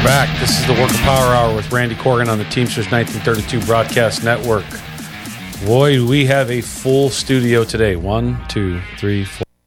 Back. This is the Worker Power Hour with Randy Corgan on the Teamsters 1932 Broadcast Network. Boy, do we have a full studio today. 1, 2, 3,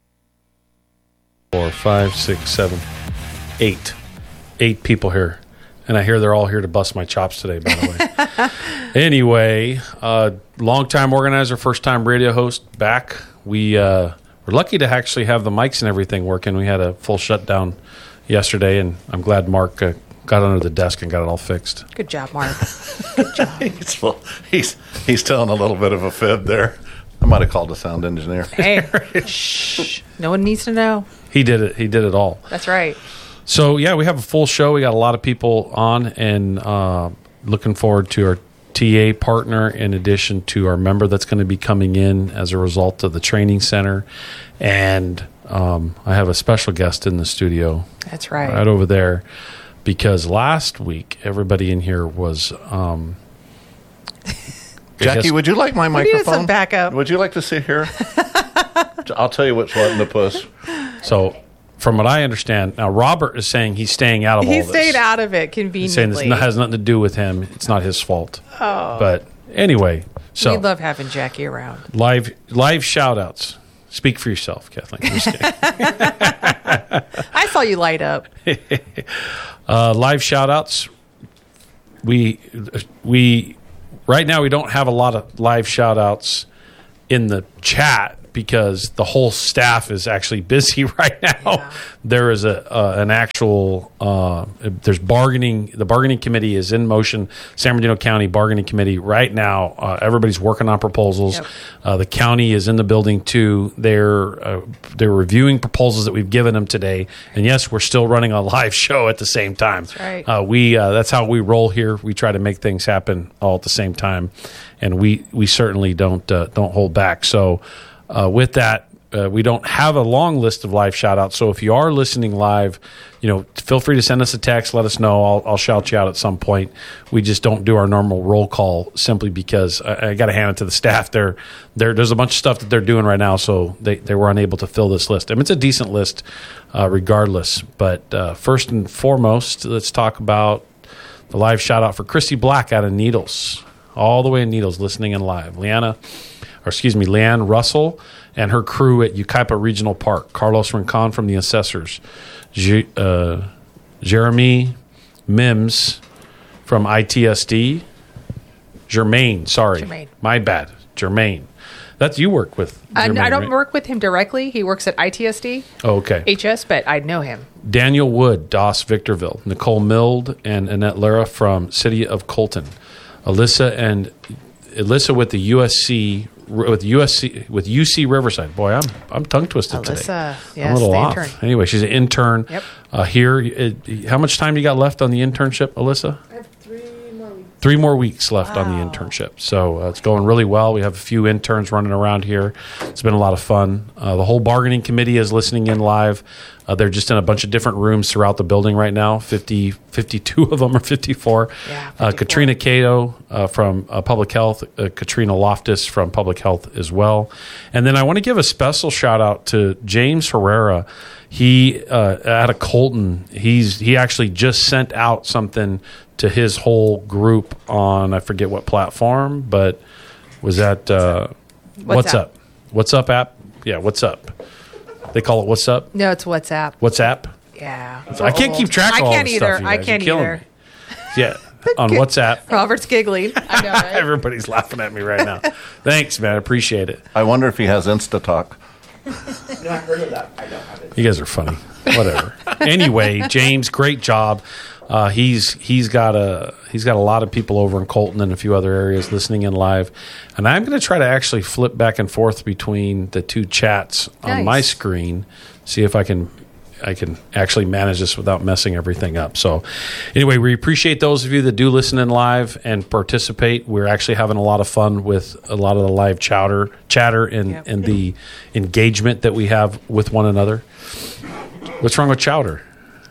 4, 5, 6, 7, 8. 8 people here. And I hear they're all here to bust my chops today, by the way. Anyway, long-time organizer, first-time radio host, back. We're lucky to actually have the mics and everything working. We had a full shutdown yesterday, and I'm glad Mark got under the desk and got it all fixed. Good job, Mark. Good job. He's telling a little bit of a fib there. I might have called a sound engineer. Hey, shh. No one needs to know. He did it. He did it all. That's right. So, yeah, we have a full show. We got a lot of people on, and looking forward to our TA partner in addition to our member that's going to be coming in as a result of the training center. And I have a special guest in the studio. That's right. Right over there. Because last week, everybody in here was... Jackie, would you like my We needed microphone? some backup. Would you like to sit here? I'll tell you what's letting the puss. So, from what I understand, now Robert is saying he's staying out of all He this. stayed out of it He's saying conveniently. this has nothing to do with him. It's not his fault. Oh. But anyway, so... We love having Jackie around. Live shout-outs. Speak for yourself, Kathleen. I'm just kidding. I saw you light up. Live shout-outs. We right now we don't have a lot of live shout-outs in the chat because the whole staff is actually busy right now. Yeah. There is an actual there's bargaining. The bargaining committee is in motion. San Bernardino County bargaining committee right now. Everybody's working on proposals. Yep. The county is in the building too. They're reviewing proposals that we've given them today. And yes, we're still running a live show at the same time. That's right. That's how we roll here. We try to make things happen all at the same time, and we certainly don't hold back. So. With that, we don't have a long list of live shout-outs. So if you are listening live, feel free to send us a text. Let us know. I'll shout you out at some point. We just don't do our normal roll call simply because I got to hand it to the staff. There's a bunch of stuff that they're doing right now, so they were unable to fill this list. I mean, it's a decent list regardless. But first and foremost, let's talk about the live shout-out for Christy Black out of Needles. All the way in Needles, listening in live. Leanne Russell and her crew at Yucaipa Regional Park. Carlos Rincon from the Assessors. Jeremy Mims from ITSD. Jermaine. My bad. Jermaine. That's you work with. Jermaine, I don't right? work with him directly. He works at ITSD. Oh, okay. HS, but I know him. Daniel Wood, DOS Victorville. Nicole Mild and Annette Lara from City of Colton. Alyssa with the UC Riverside. Boy, I'm tongue twisted today. Alyssa, yes, I'm a little the off. intern. Anyway, she's an intern Yep. here. How much time you got left on the internship, Alyssa? I have 3 more weeks. 3 more weeks left on the internship. So it's going really well. We have a few interns running around here. It's been a lot of fun. The whole bargaining committee is listening in live. They're just in a bunch of different rooms throughout the building right now. 52 of them or 54. Yeah, 54. Katrina Cato from Public Health. Katrina Loftus from Public Health as well. And then I want to give a special shout out to James Herrera. He out of Colton. He actually just sent out something to his whole group on, I forget what platform, but was that What's Up? What's Up app? Yeah, What's Up? They call it What's Up? No, it's WhatsApp. WhatsApp? Yeah. I can't keep track of all can't this either. stuff, you I guys. can't You're killing either. me. Yeah, on WhatsApp. Robert's giggling. I know, right? Everybody's laughing at me right now. Thanks, man. I appreciate it. I wonder if he has InstaTalk. No, I heard of that. I don't have it. You guys are funny. Whatever. Anyway, James, great job. He's got a lot of people over in Colton and a few other areas listening in live, and I'm going to try to actually flip back and forth between the two chats on my screen, see if I can actually manage this without messing everything up. So anyway, we appreciate those of you that do listen in live and participate. We're actually having a lot of fun with a lot of the live chatter and the engagement that we have with one another. What's wrong with chowder?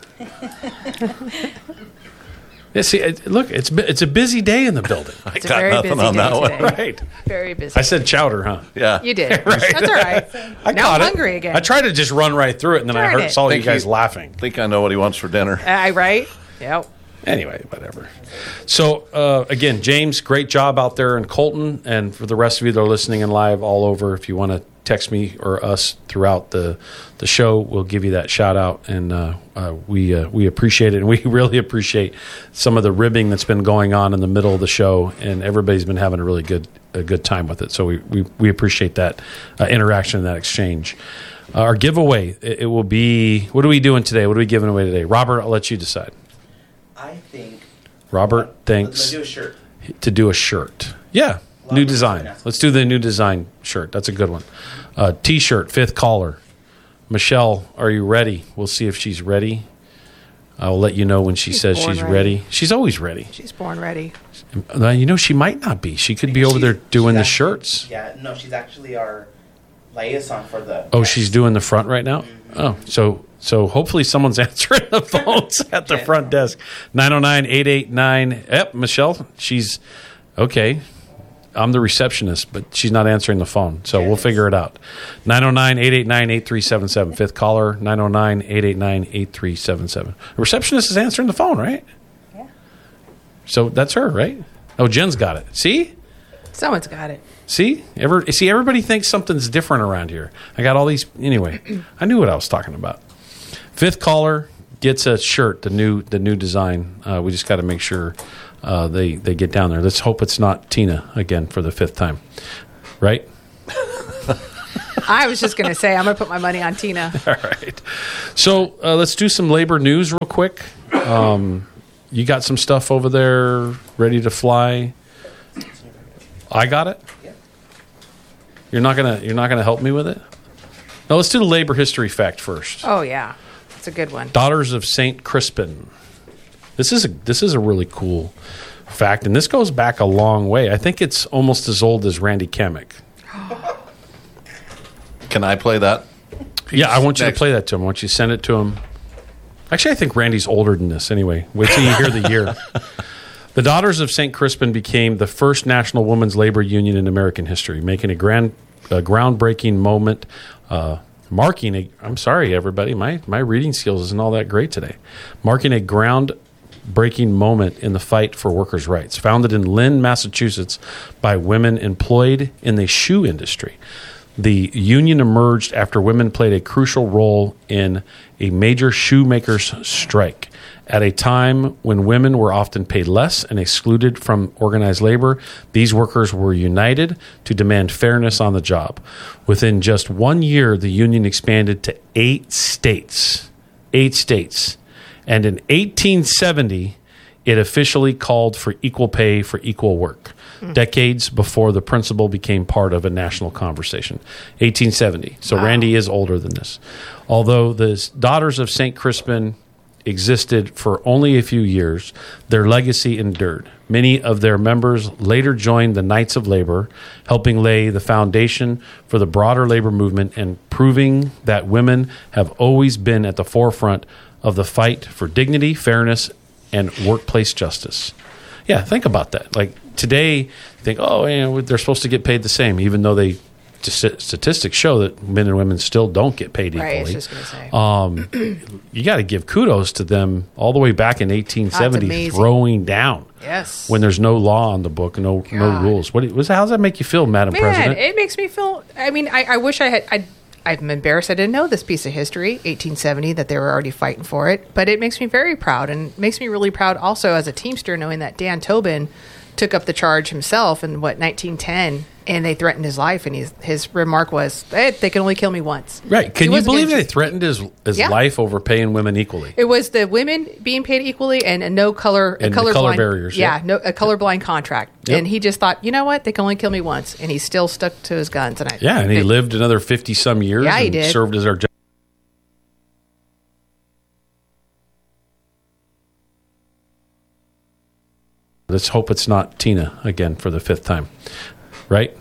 Yeah, see, look, it's a busy day in the building. It's a got very nothing busy on day that one. today. Right. Very busy. I said chowder, huh? Yeah. You did. Right. That's all right. I Now caught I'm it. hungry again. I tried to just run right through it, and then Darn I it. saw you Think guys you- laughing. I think I know what he wants for dinner. Right? Yep. Anyway, whatever. So, again, James, great job out there in Colton. And for the rest of you that are listening and live all over, if you want to text me or us throughout the show, we'll give you that shout out. And we appreciate it. And we really appreciate some of the ribbing that's been going on in the middle of the show. And everybody's been having a good time with it. So we appreciate that interaction and that exchange. Our giveaway, it will be, what are we doing today? What are we giving away today? Robert, I'll let you decide. I think. Robert thinks Let's do a shirt. to do a shirt. Yeah, new design. Let's do the new design shirt. That's a good one. T-shirt, fifth collar. Michelle, are you ready? We'll see if she's ready. I'll let you know when she says born she's ready. ready. She's always ready. She's born ready. She might not be. She could be over there doing the shirts. Yeah, no, she's actually our liaison for the. Oh, she's doing the front right now? Oh, so hopefully someone's answering the phones at the front desk. 909-889. Yep, Michelle, she's okay. I'm the receptionist, but she's not answering the phone, so we'll figure it out. 909-889-8377. Fifth caller, 909-889-8377. The receptionist is answering the phone, right? Yeah. So that's her, right? Oh, Jen's got it. See? Someone's got it. See, everybody thinks something's different around here. I got all these. Anyway, I knew what I was talking about. Fifth caller gets a shirt, the new design. We just got to make sure they get down there. Let's hope it's not Tina again for the fifth time, right? I was just going to say, I'm going to put my money on Tina. All right. So let's do some labor news real quick. You got some stuff over there ready to fly. I got it. You're not gonna help me with it? No, let's do the labor history fact first. Oh, yeah. It's a good one. Daughters of St. Crispin. This is a really cool fact, and this goes back a long way. I think it's almost as old as Randy Kamick. Can I play that? Yeah, I want you to Next. play that to him. I want you to send it to him. Actually, I think Randy's older than this anyway. Wait till you hear the year. The Daughters of St. Crispin became the first national women's labor union in American history, making a groundbreaking moment, I'm sorry, everybody, my reading skills isn't all that great today. Marking a groundbreaking moment in the fight for workers' rights. Founded in Lynn, Massachusetts by women employed in the shoe industry. The union emerged after women played a crucial role in a major shoemakers' strike. At a time when women were often paid less and excluded from organized labor, these workers were united to demand fairness on the job. Within just 1 year, the union expanded to 8 states. 8 states. And in 1870, it officially called for equal pay for equal work. Decades before the principle became part of a national conversation. 1870. So Randy is older than this. Although the Daughters of St. Crispin existed for only a few years, their legacy endured. Many of their members later joined the Knights of Labor, helping lay the foundation for the broader labor movement and proving that women have always been at the forefront of the fight for dignity, fairness, and workplace justice. Yeah, think about that. Like today, you think, they're supposed to get paid the same, even though statistics show that men and women still don't get paid equally. Right, I was just going to say. You got to give kudos to them all the way back in 1870 amazing. Throwing down Yes. when there's no law on the book, no rules. How does that make you feel, Madam President? It makes me feel, I wish I'm embarrassed I didn't know this piece of history, 1870, that they were already fighting for it. But it makes me very proud, and makes me really proud also as a Teamster knowing that Dan Tobin took up the charge himself in 1910, and they threatened his life, and his remark was, they can only kill me once. Right. Can you believe they threatened his Yeah. life over paying women equally? It was the women being paid equally and a no color, And a the colorblind, color barriers, yeah, no a colorblind contract. Yep. And he just thought, you know what, they can only kill me once, and he still stuck to his guns. And He lived another 50 some years. Yeah, he and did. served as our. Let's hope it's not Tina again for the fifth time, right?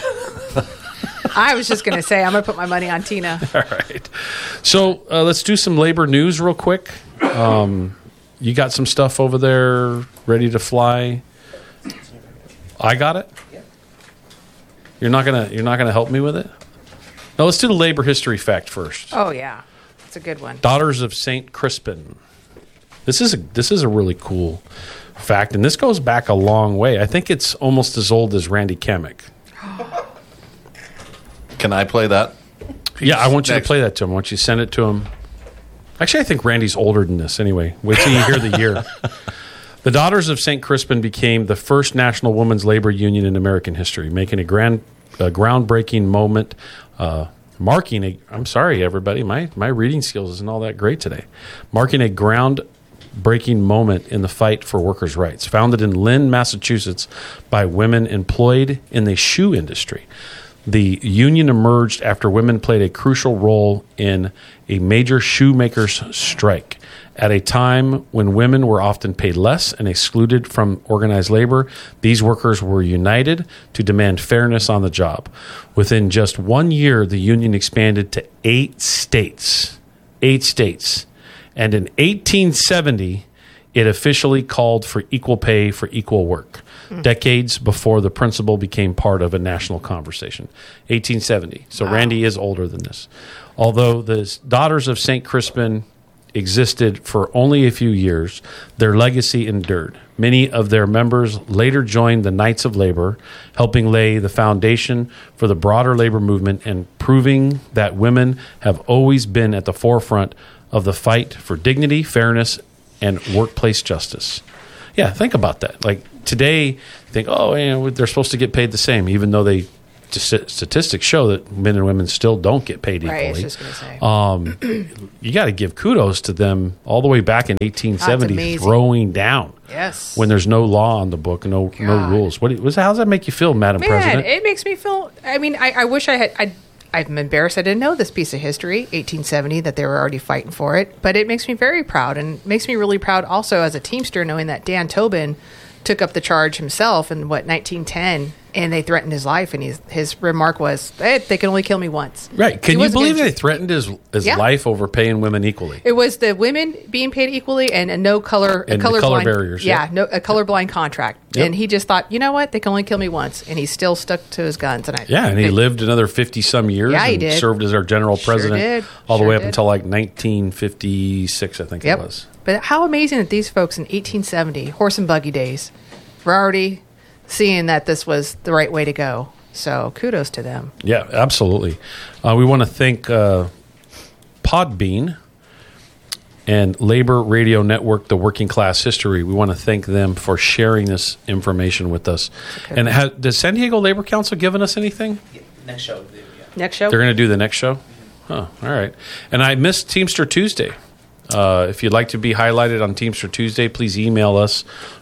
I was just going to say, I'm going to put my money on Tina. All right. So let's do some labor news real quick. You got some stuff over there ready to fly. I got it. You're not gonna help me with it. No, let's do the labor history fact first. Oh, yeah. It's a good one. Daughters of St. Crispin. This is a really cool fact, and this goes back a long way. I think it's almost as old as Randy Kamick. Can I play that? Yeah, I want you Next. to play that to him. I want you to send it to him. Actually, I think Randy's older than this anyway. Wait till you hear the year. The Daughters of St. Crispin became the first national women's labor union in American history, making a groundbreaking moment, marking a. I'm sorry, everybody. My reading skills isn't all that great today. Marking a groundbreaking moment in the fight for workers' rights. Founded in Lynn, Massachusetts, by women employed in the shoe industry. The union emerged after women played a crucial role in a major shoemakers' strike. At a time when women were often paid less and excluded from organized labor, these workers were united to demand fairness on the job. Within just 1 year, the union expanded to 8 states. 8 states. And in 1870, it officially called for equal pay for equal work. Decades before the principle became part of a national conversation. 1870. So Randy is older than this. Although the Daughters of St. Crispin existed for only a few years, their legacy endured. Many of their members later joined the Knights of Labor, helping lay the foundation for the broader labor movement and proving that women have always been at the forefront of the fight for dignity, fairness, and workplace justice. Yeah, think about that. Like today, you think, they're supposed to get paid the same, even though statistics show that men and women still don't get paid equally. Right, I was just going to say. You got to give kudos to them all the way back in 1870, amazing. throwing down. Yes. When there's no law on the book, no rules. How does that make you feel, Madam President? It makes me feel. I mean, I wish I had. I'm embarrassed I didn't know this piece of history, 1870, that they were already fighting for it. But it makes me very proud, and makes me really proud also as a Teamster, knowing that Dan Tobin took up the charge himself in 1910, and they threatened his life, and his remark was, they can only kill me once. Right. Can you believe they threatened his Yeah. life over paying women equally? It was the women being paid equally and a no color, And a the colorblind, color barriers, yeah, no a colorblind contract. Yep. And he just thought, you know what, they can only kill me once, and he still stuck to his guns. And He lived another 50-some years Yeah, he and did. served as our general Sure president did. all the Sure way up did. until like 1956, I think Yep. it was. But how amazing that these folks in 1870, horse and buggy days, were already seeing that this was the right way to go. So kudos to them. Yeah, absolutely. We want to thank Podbean and Labor Radio Network, the Working Class History. We want to thank them for sharing this information with us. Okay. And does San Diego Labor Council given us anything? Yeah, next show. Yeah. Next show. They're going to do the next show? Oh, all right. And I missed Teamster Tuesday. If you'd like to be highlighted on Teamster Tuesday, please email us,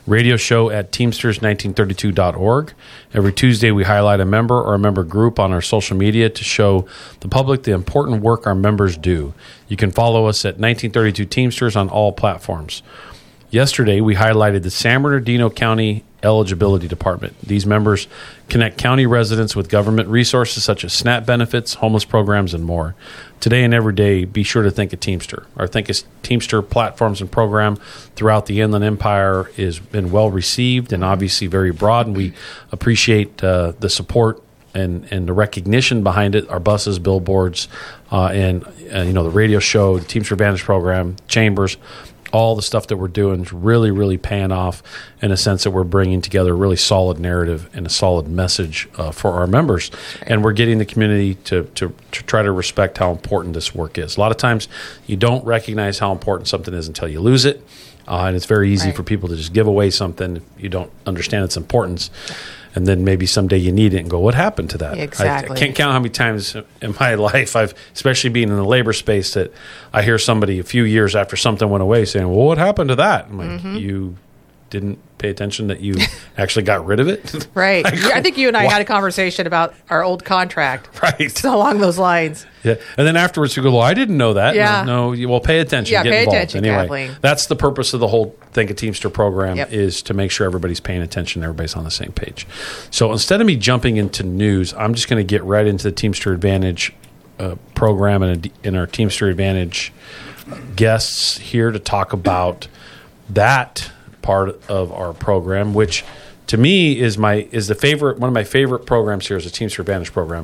radioshow@teamsters1932.org. Every Tuesday, we highlight a member or a member group on our social media to show the public the important work our members do. You can follow us at 1932 Teamsters on all platforms. Yesterday, we highlighted the San Bernardino County Eligibility Department. These members connect county residents with government resources such as SNAP benefits, homeless programs, and more. Today and every day, be sure to think of Teamster. Our Think of Teamster platforms and program throughout the Inland Empire has been well received and obviously very broad, and we appreciate the support and the recognition behind it. Our buses, billboards, and the radio show, the Teamster Advantage program, chambers, all the stuff that we're doing is really, really paying off in a sense that we're bringing together a really solid narrative and a solid message for our members. And we're getting the community to try to respect how important this work is. A lot of times you don't recognize how important something is until you lose it. And it's very easy for people to just give away something if you don't understand its importance. And then maybe someday you need it and go, what happened to that? Exactly. I can't count how many times in my life especially being in the labor space, that I hear somebody a few years after something went away saying, well, what happened to that? I'm like, you didn't pay attention that you actually got rid of it? Right. Like, I think you and I what? had a conversation about our old contract. Right. So along those lines. Yeah. And then afterwards you go, well, I didn't know that. Yeah. No, well, pay attention. Yeah, Get pay involved. attention, Anyway, Kathleen. that's the purpose of the whole Think of Teamster program, Yep. is to make sure everybody's paying attention, everybody's on the same page. So instead of me jumping into news, I'm just going to get right into the Teamster Advantage program and our Teamster Advantage guests here to talk about that part of our program, which to me is one of my favorite programs here is the Teamster Advantage program.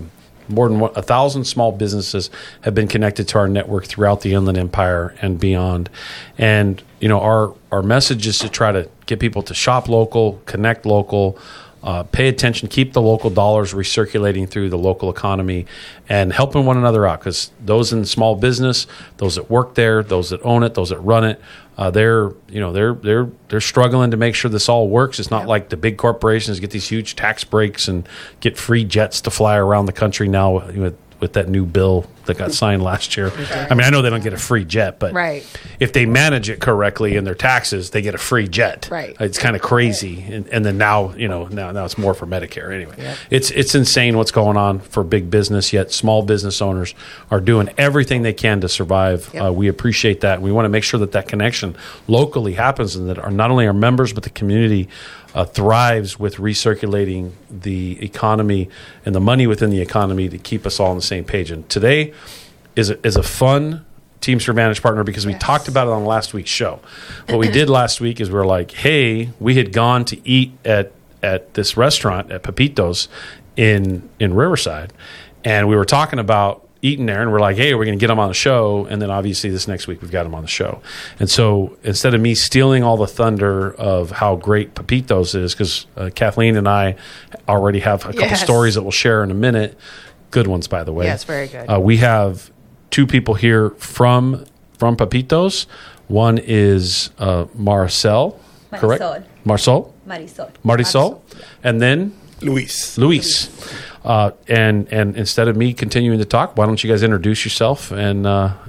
more than 1,000 small businesses have been connected to our network throughout the Inland Empire and beyond. And, our message is to try to get people to shop local, connect local, pay attention, keep the local dollars recirculating through the local economy, and helping one another out. Because those in small business, those that work there, those that own it, those that run it, they're struggling to make sure this all works. It's not like the big corporations get these huge tax breaks and get free jets to fly around the country now with that new bill that got signed last year. I mean, I know they don't get a free jet, but if they manage it correctly in their taxes, they get a free jet. Right. It's kind of crazy. And then now it's more for Medicare anyway. It's insane what's going on for big business, yet small business owners are doing everything they can to survive. We appreciate that. We want to make sure that connection locally happens, and that not only our members, but the community thrives with recirculating the economy and the money within the economy to keep us all on the same page. And today is a fun Teamster Vantage Partner because we talked about it on last week's show. What we did last week is we were like, hey, we had gone to eat at this restaurant at Pepito's in Riverside, and we were talking about eating there, and we're like, hey, we're going to get them on the show. And then obviously this next week we've got them on the show. And so instead of me stealing all the thunder of how great Pepito's is, because Kathleen and I already have a couple stories that we'll share in a minute. Good ones, by the way. Yes, very good. We have two people here from Pepito's. One is Marcel, correct? Marisol. And then Luis. And instead of me continuing to talk, why don't you guys introduce yourself and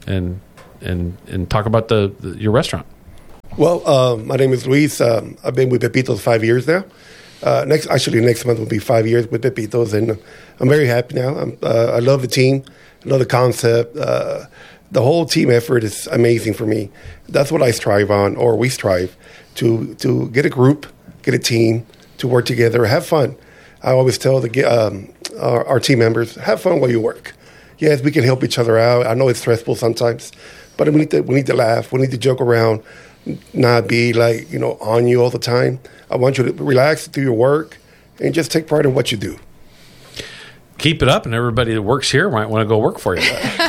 talk about your restaurant? Well, my name is Luis. I've been with Pepito's 5 years now. Next month will be 5 years with Pepito's, and I'm very happy now. I love the team. I love the concept. The whole team effort is amazing for me. That's what I strive on, or we strive to get a group, get a team to work together, have fun. I always tell our team members, have fun while you work. Yes, we can help each other out. I know it's stressful sometimes, but we need to laugh. We need to joke around, not be on you all the time. I want you to relax, do your work, and just take pride in what you do. Keep it up, and everybody that works here might want to go work for you.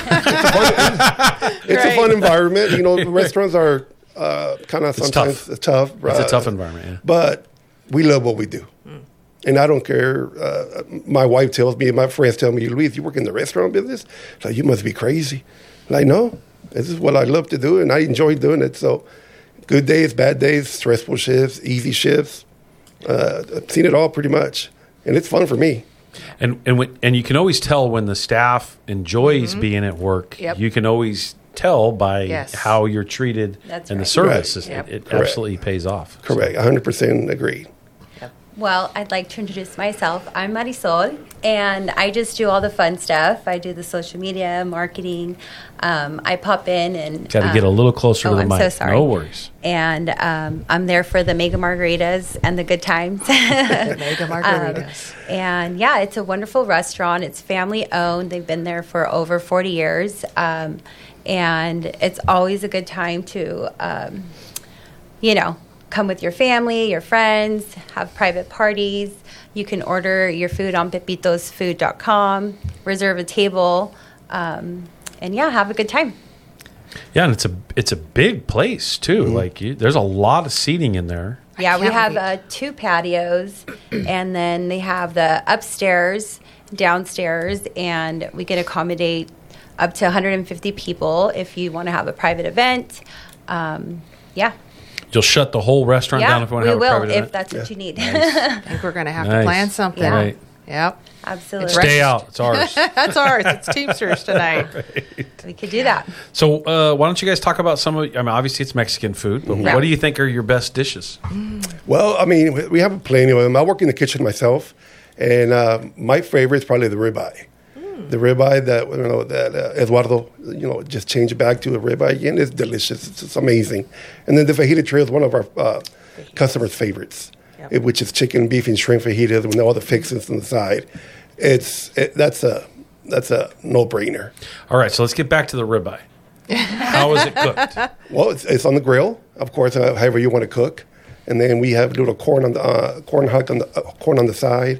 It's a fun environment. Restaurants are kind of sometimes tough. It's a tough environment, yeah. But we love what we do. And I don't care. My wife tells me, and my friends tell me, Luis, you work in the restaurant business? Like, you must be crazy. Like, no, this is what I love to do, and I enjoy doing it. So good days, bad days, stressful shifts, easy shifts. I've seen it all pretty much, and it's fun for me. And you can always tell when the staff enjoys being at work. Yep. You can always tell by how you're treated and the service. It absolutely pays off. Correct. 100% agree. Well, I'd like to introduce myself. I'm Marisol, and I just do all the fun stuff. I do the social media, marketing. I pop in and... Got to get a little closer to the mic. I'm so sorry. No worries. And I'm there for the mega margaritas and the good times. The mega margaritas. And, yeah, it's a wonderful restaurant. It's family-owned. They've been there for over 40 years. And it's always a good time to, come with your family, your friends, have private parties. You can order your food on pepitosfood.com, reserve a table, and have a good time. Yeah, and it's a big place too. Mm-hmm. There's a lot of seating in there. Yeah, we have 2 patios, and then they have the upstairs, downstairs, and we can accommodate up to 150 people if you want to have a private event. You'll shut the whole restaurant down if you want to have a private event? We will, if that's what you need. Nice. I think we're going to have to plan something. Yeah. Right. Yep. Absolutely. Stay out. It's ours. That's ours. It's Teamsters tonight. We could do that. So why don't you guys talk about obviously it's Mexican food, but what do you think are your best dishes? Well, we have plenty of them. I work in the kitchen myself, and my favorite is probably the ribeye. The ribeye that Eduardo just changed back to a ribeye again is delicious. It's amazing. And then the fajita trio is one of our customers' favorites, which is chicken, beef, and shrimp fajitas with all the fixings on the side. That's a no-brainer. All right, so let's get back to the ribeye. How is it cooked? Well, it's on the grill, of course, however you want to cook. And then we have a little corn on the side.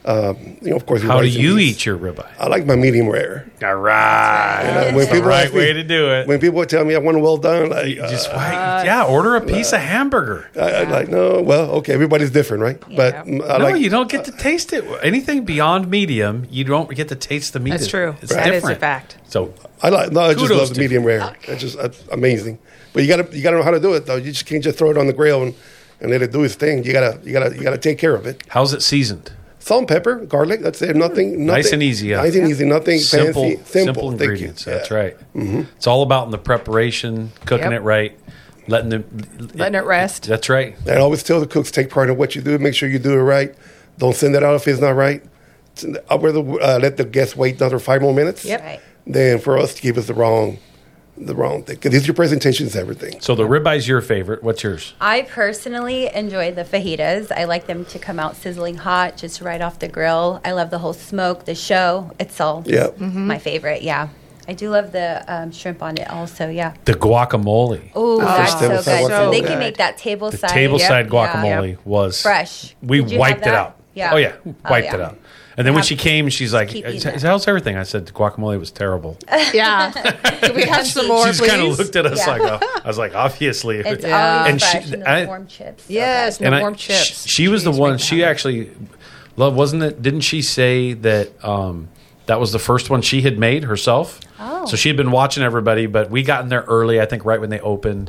Of course. How do rice and you beans. eat your ribeye? I like my medium rare. All right. When That's the people right ask me- way to do it. When people tell me I want it well done, like, Just order a piece of hamburger. I'm like, no, well, okay, everybody's different, right? But I No, like, you don't get to taste it. Anything beyond medium, you don't get to taste the meat. That's true. It's That is different. a fact. So I just Kudos love the to medium rare. It's amazing. But you gotta know how to do it though. You just can't just throw it on the grill and let it do its thing. You gotta take care of it. how's it seasoned? Salt and pepper, garlic. That's it. Nothing. Nice and easy, yeah. Nice and easy. Nothing fancy. Simple Thank you. ingredients. That's Yeah. right. It's all about in the preparation, cooking Yep. it right, letting Letting it rest. That's right. I always tell the cooks, take pride in what you do. Make sure you do it right. Don't send it out if it's not right. I'd rather let the guests wait another 5 more minutes Yep. Right. than for us to give us the wrong thing. Because your presentation is everything. So the ribeye's your favorite. What's yours? I personally enjoy the fajitas. I like them to come out sizzling hot, just right off the grill. I love the whole smoke, the show. It's all Yeah. my favorite. Yeah, I do love the shrimp on it also. Yeah. The guacamole. Oh, that's so table good. side So guacamole. they good. can make that table The side. table side Yep. guacamole Yeah. was Fresh. We Did you wiped have it that? out. Yeah. Oh yeah, wiped yeah. it out. And then when Have- she came, she's like, keep eating it. "How's everything?" I said, "The guacamole was terrible." Yeah. Can we have some more, She just kind of please? looked at us Yeah. like, I was like, obviously. It's Yeah. always And she- fresh and I- the warm chips. So Yes, good. no And warm chips. She was the Jeez, one. make me She hungry. actually, love, wasn't it? Didn't she say that that was the first one she had made herself? Oh. So she had been watching everybody, but we got in there early. I think right when they opened,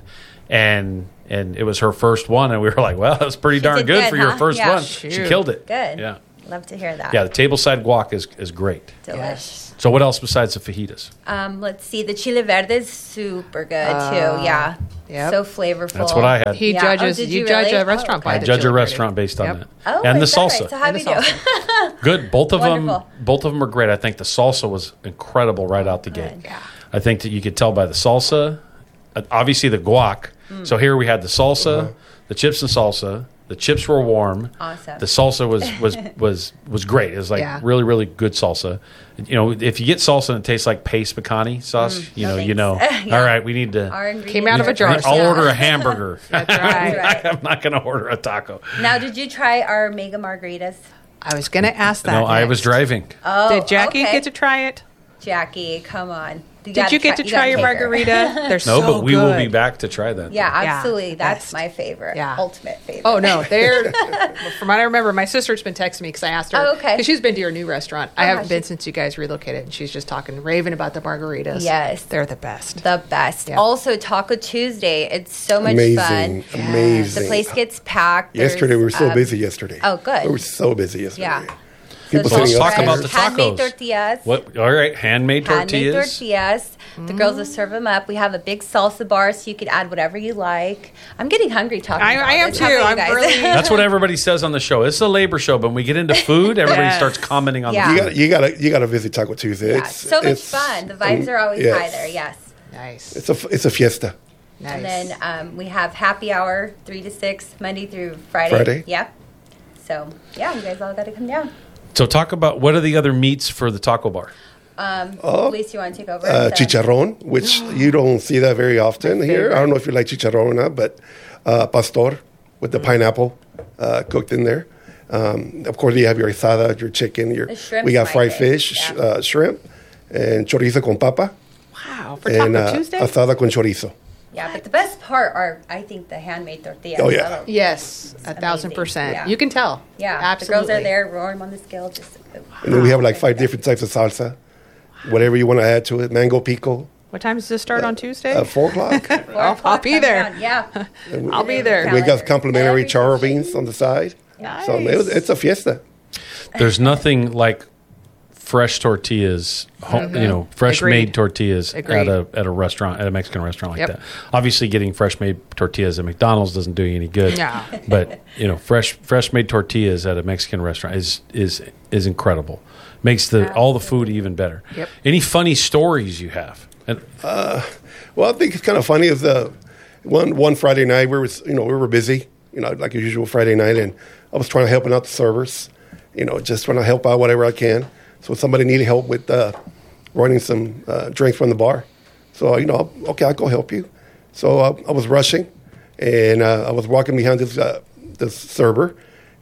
and it was her first one, and we were like, "Well, that was pretty darn did good good, for your huh? first Yeah. one." She Shoot. killed it. Good. Yeah. Love to hear that. Yeah. The table side guac is great. Delish. So what else besides the fajitas? Let's see. The chile verde is super good too. Yeah. Yep. So flavorful. That's what I had. He Yeah. judges. Oh, did you you judge really? a restaurant Oh, by okay. I the judge a chili restaurant verde. based on Yep. that. Oh, and the is that right? salsa. So how And do the you do? salsa. Good. Both of Wonderful. them are great. I think the salsa was incredible right out the gate. Good. Yeah. I think that you could tell by the salsa, obviously the guac. So here we had the salsa, the chips and salsa. The chips were warm. Awesome. The salsa was great. It was like Yeah. really, really good salsa. You know, if you get salsa and it tastes like paste pecani sauce, you know. Yeah. All right, we need to. Our ingredients Came out of a are jar. fresh. I'll Yeah. order a hamburger. That's right. Right. I'm not going to order a taco. Now, did you try our mega margaritas? I was going to ask that. No, I was next. driving. Oh, Did Jackie okay. get to try it? Jackie, come on. Did you get to try your margarita? They're No, so but we will good. be back to try that. Yeah, Yeah, absolutely. That's best. my favorite. Yeah. Ultimate favorite. Oh no, they're from what I remember. My sister's been texting me because I asked her. Oh, okay. Because she's been to your new restaurant. I Oh, haven't has been she? since you guys relocated, and she's just talking raving about the margaritas. Yes. they're the best. The best. Yeah. Also, Taco Tuesday. It's so much Amazing. fun. Amazing. The place gets packed. There's, Yesterday we were so um, busy. Yesterday. oh, good. We were so busy yesterday. Yeah. People So Let's sitting talk fresh, about the handmade tacos. tortillas. What? All right, handmade Handmade tortillas. tortillas. The girls will serve them up. We have a big salsa bar, so you could add whatever you like. I'm getting hungry talking. I about am this. too. How about you I'm guys? really- That's what everybody says on the show. It's a labor show, but when we get into food, everybody Yes. starts commenting on Yeah. the You gotta visit Taco Tuesday. Yeah, so much fun. The vibes are always high there. Yes. Nice. It's a fiesta. Nice. And then we have happy hour 3 to 6 Monday through Friday. Friday? Yep. So yeah, you guys all got to come down. So talk about what are the other meats for the taco bar? Luis, you want to take over? Chicharrón, which you don't see that very often here. I don't know if you like chicharrón or not, but pastor with the pineapple cooked in there. Of course, you have your asada, your chicken. The shrimp's We got my fried favorite, fish, yeah. shrimp, and chorizo con papa, Wow, for Taco and Tuesday. asada con chorizo. Yeah, but the best part are, I think, the handmade tortillas. Oh, yeah. Yes, It's 1,000%. amazing. You can tell. Yeah, absolutely. the girls are there, roaring on the scale. Just And then we have like 5 different types of salsa, whatever you want to add to it. Mango pico, What time does this start on Tuesday? 4 o'clock. I'll be there. Yeah. I'll be there. We got complimentary Every charro Tuesday. beans on the side. Nice. So it's a fiesta. There's nothing like fresh tortillas, fresh Agreed. made tortillas Agreed. at a restaurant, at a Mexican restaurant like Yep. that. Obviously, getting fresh made tortillas at McDonald's doesn't do you any good. No. But fresh made tortillas at a Mexican restaurant is incredible. Makes all the food even better. Yep. Any funny stories you have? And Well, I think it's kind of funny. Is one Friday night we were busy, like a usual Friday night, and I was trying to help out the servers, just trying to help out whatever I can. So somebody needed help with running some drinks from the bar. So okay, I'll go help you. So I was rushing, and I was walking behind this server,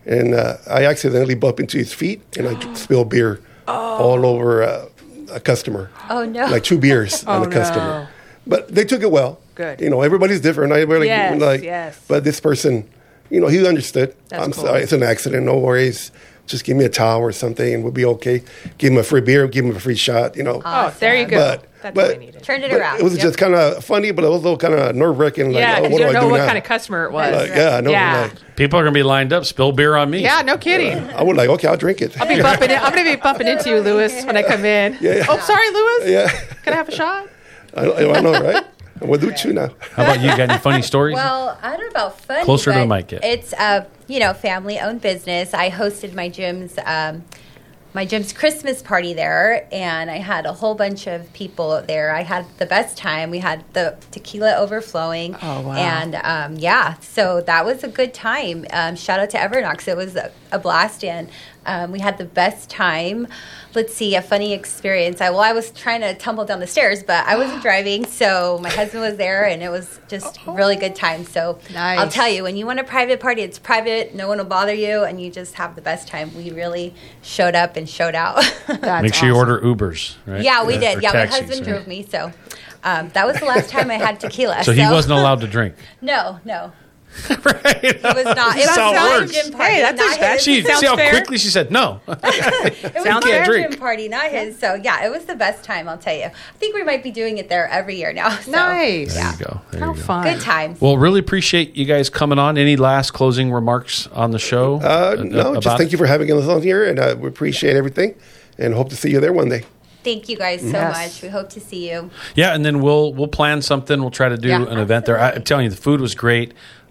and I accidentally bumped into his feet, and I spilled beer all over a customer. Oh, no. Like 2 beers on Oh, the customer. no. But they took it well. Good. You know, everybody's different. Everybody, Yes. But this person, you know, he understood. That's I'm cool. sorry, it's an accident. No worries. Just give me a towel or something, and we'll be okay. Give him a free beer. Give him a free shot. You know. Oh, there you go. That's what I needed. Turned it but around. it was just kind of funny, but also kind of nerve-wracking. Like, Yeah, oh, because what you do don't I know do what now? kind of customer it was. Like, yeah, I know. Yeah. Like, People are going to be lined up. Spill beer on me. Yeah, no kidding. I would like, okay, I'll drink it. I'm going to be bumping into you, Lewis, when I come in. Yeah. Oh, sorry, Lewis. Yeah, Can I have a shot? I know, right? We'll do 2 now. How about you? Got any funny stories? Well, I don't know about funny. Closer to the but mic, yeah. It's a family-owned business. I hosted my gym's Christmas party there, and I had a whole bunch of people there. I had the best time. We had the tequila overflowing. Oh, wow. And so that was a good time. Shout out to Evernox. It was a blast, and we had the best time. Let's see, a funny experience. I was trying to tumble down the stairs, but I wasn't driving, so my husband was there, and it was just a really good time. So Nice. I'll tell you, when you want a private party, it's private. No one will bother you, and you just have the best time. We really showed up and showed out. That's Make sure you awesome. order Ubers, right? Yeah, we did. Or Yeah, taxis, my husband right? drove me, so that was the last time I had tequila. So he wasn't allowed to drink. No. Right. He was not. It That's was how it not a works. gym party. Hey, that's not that his. See, sounds see how fair. quickly she said no. It was Sounds not fair. a Drink. gym party, not his. So yeah, it was the best time. I'll tell you. I think we might be doing it there every year now. So, Nice. There you go. There How you go. fun. Good times. Well, really appreciate you guys coming on. Any last closing remarks on the show? No, just thank you for having us on here, and we appreciate everything, and hope to see you there one day. Thank you guys so Yes. much. We hope to see you. Yeah, and then we'll plan something. We'll try to do Yeah. an event there. I'm telling you, the food was great.